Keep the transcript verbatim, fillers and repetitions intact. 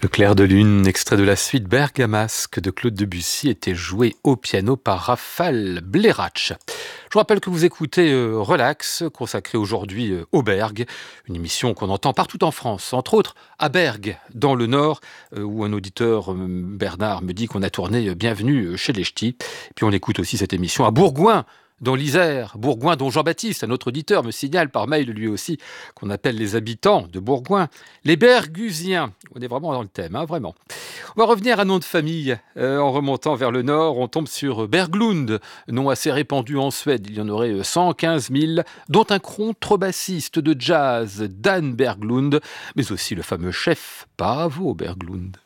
Le clair de lune, extrait de la suite Bergamasque de Claude Debussy, était joué au piano par Raphaël Blerach. Je vous rappelle que vous écoutez euh, Relax, consacré aujourd'hui euh, au Berg, une émission qu'on entend partout en France, entre autres à Bergue, dans le Nord, euh, où un auditeur, euh, Bernard, me dit qu'on a tourné euh, Bienvenue euh, chez les Ch'tis. Puis on écoute aussi cette émission à Bourgoin, dans l'Isère, Bourgoin dont Jean-Baptiste, un autre auditeur, me signale par mail lui aussi qu'on appelle les habitants de Bourgoin les Bergusiens. On est vraiment dans le thème, hein, vraiment. On va revenir à nom de famille. Euh, en remontant vers le nord, on tombe sur Berglund, nom assez répandu en Suède. Il y en aurait cent quinze mille, dont un contrebassiste de jazz, Dan Berglund, mais aussi le fameux chef Paavo Berglund.